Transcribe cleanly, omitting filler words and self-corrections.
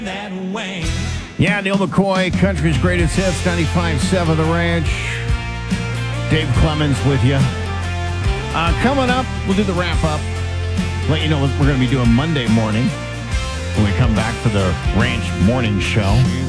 Yeah, Neil McCoy, Country's Greatest Hits, 95.7 The Ranch. Dave Clemens with you. Coming up, we'll do the wrap-up. Let you know what we're going to be doing Monday morning when we come back for the Ranch Morning Show.